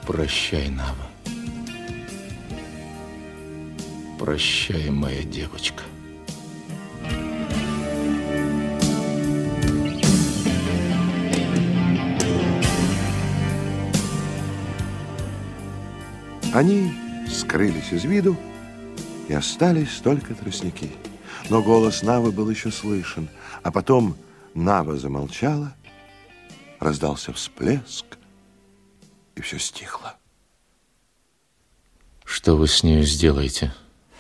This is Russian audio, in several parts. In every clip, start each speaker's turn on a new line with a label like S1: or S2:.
S1: Прощай, Нава. Прощай, моя девочка.
S2: Они скрылись из виду, и остались только тростники. Но голос Навы был еще слышен. А потом Нава замолчала, раздался всплеск, и все стихло.
S1: Что вы с нею сделаете?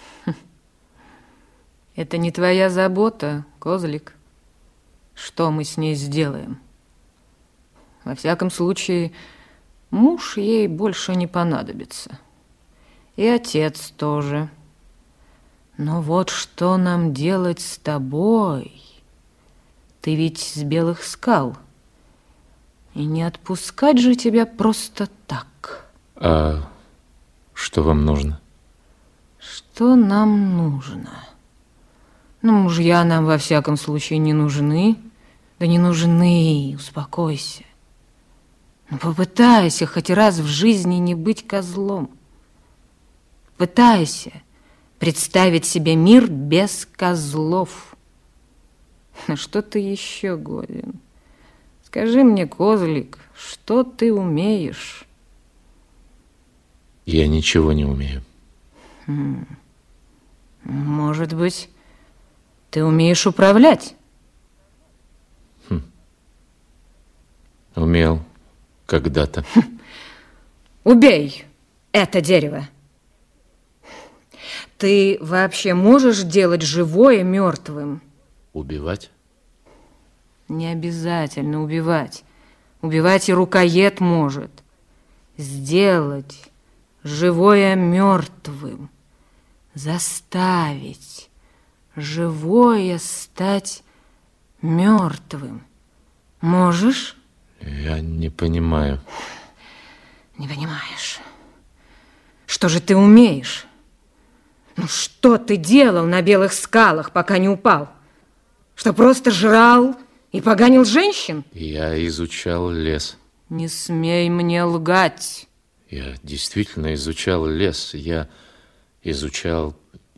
S3: Это не твоя забота, козлик. Что мы с ней сделаем? Во всяком случае, муж ей больше не понадобится. И отец тоже. Но вот что нам делать с тобой? Ты ведь с Белых скал. И не отпускать же тебя просто так.
S1: А что вам нужно?
S3: Что нам нужно? Ну, мужья нам во всяком случае не нужны. Да не нужны, успокойся. Ну, попытайся хоть раз в жизни не быть козлом. Пытайся представить себе мир без козлов. На что ты еще годен? Скажи мне, козлик, что ты умеешь?
S1: Я ничего не умею.
S3: Может быть, ты умеешь управлять?
S1: Умел когда-то.
S3: Убей это дерево. Ты вообще можешь делать живое мертвым?
S1: Убивать?
S3: Не обязательно убивать. Убивать и рукоед может. Сделать живое мертвым. Заставить живое стать мертвым. Можешь?
S1: Я не понимаю.
S3: Не понимаешь. Что же ты умеешь? Ну, что ты делал на Белых скалах, пока не упал? Что, просто жрал и поганил женщин?
S1: Я изучал лес.
S3: Не смей мне лгать.
S1: Я действительно изучал лес. Я изучал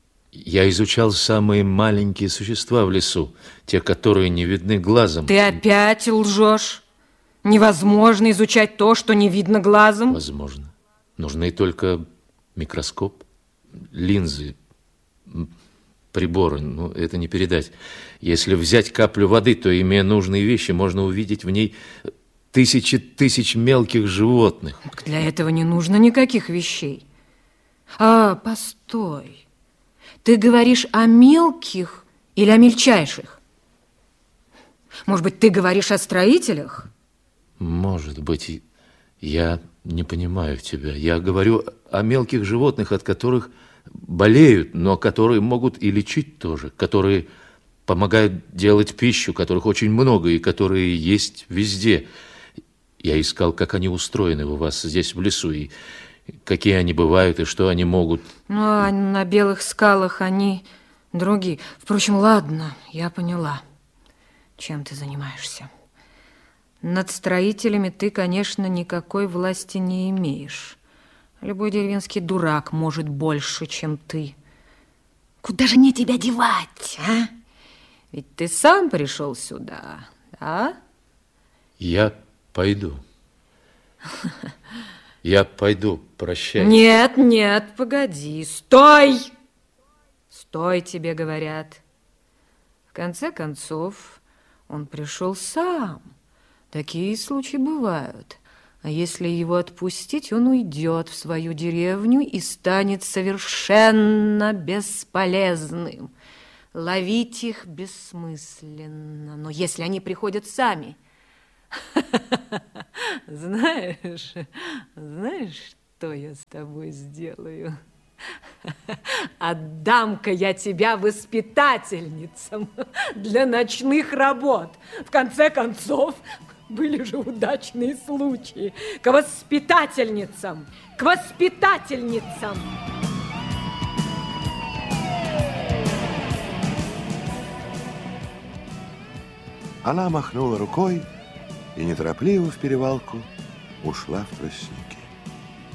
S1: самые маленькие существа в лесу, те, которые не видны глазом.
S3: Ты опять лжешь? Невозможно изучать то, что не видно глазом?
S1: Возможно. Нужны только микроскоп, линзы, приборы. Ну, это не передать. Если взять каплю воды, то, имея нужные вещи, можно увидеть в ней тысячи тысяч мелких животных.
S3: Для этого не нужно никаких вещей. А, постой. Ты говоришь о мелких или о мельчайших? Может быть, ты говоришь о строителях?
S1: Может быть, я не понимаю тебя. Я говорю о мелких животных, от которых болеют, но которые могут и лечить тоже, которые помогают делать пищу, которых очень много и которые есть везде. Я искал, как они устроены у вас здесь в лесу, и какие они бывают, и что они могут.
S3: Ну, а на Белых скалах они другие. Впрочем, ладно, я поняла, чем ты занимаешься. Над строителями ты, конечно, никакой власти не имеешь. Любой деревенский дурак может больше, чем ты. Куда же мне тебя девать, а? Ведь ты сам пришел сюда, да?
S1: Я пойду. Я пойду, прощай.
S3: Нет, нет, погоди, стой! Стой, тебе говорят. В конце концов, он пришел сам. Такие случаи бывают. А если его отпустить, он уйдет в свою деревню и станет совершенно бесполезным. Ловить их бессмысленно. Но если они приходят сами... Знаешь, что я с тобой сделаю? Отдам-ка я тебя воспитательницам для ночных работ. В конце концов, были же удачные случаи. К воспитательницам! К воспитательницам!
S2: Она махнула рукой и неторопливо в перевалку ушла в тростники.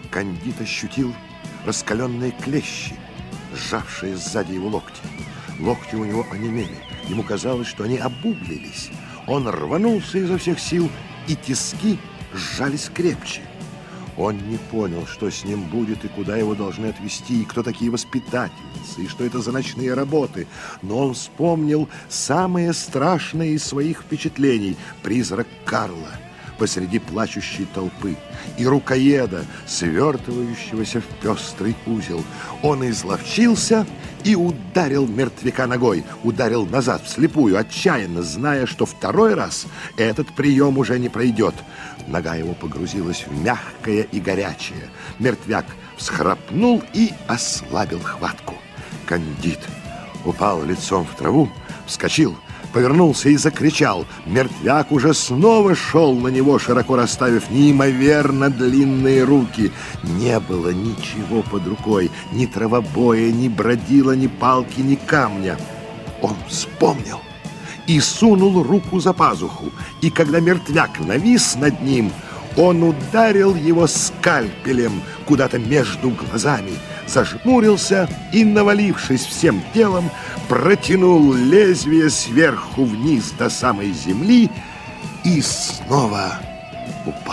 S2: Кандид ощутил раскаленные клещи, сжавшие сзади его локти. Локти у него онемели. Ему казалось, что они обуглились. Он рванулся изо всех сил, и тиски сжались крепче. Он не понял, что с ним будет, и куда его должны отвезти, и кто такие воспитательницы, и что это за ночные работы. Но он вспомнил самые страшные из своих впечатлений – призрак Карла посреди плачущей толпы и рукоеда, свертывающегося в пестрый узел. Он изловчился и ударил мертвяка ногой, ударил назад вслепую, отчаянно, зная, что второй раз этот прием уже не пройдет. Нога его погрузилась в мягкое и горячее. Мертвяк всхрапнул и ослабил хватку. Кандид упал лицом в траву, вскочил, повернулся и закричал. Мертвяк уже снова шел на него, широко расставив неимоверно длинные руки. Не было ничего под рукой, ни травобоя, ни бродила, ни палки, ни камня. Он вспомнил и сунул руку за пазуху. И когда мертвяк навис над ним, он ударил его скальпелем куда-то между глазами, зажмурился и, навалившись всем телом, протянул лезвие сверху вниз до самой земли и снова упал.